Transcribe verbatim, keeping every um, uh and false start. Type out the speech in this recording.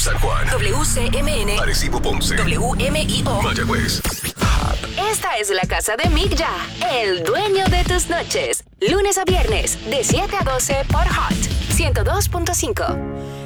San Juan. W C M N. Arecibo, Ponce. W M I O. Mayagüez. Esta es la casa de Mick Ya, el dueño de tus noches. Lunes a viernes, de siete a doce por Hot ciento dos punto cinco.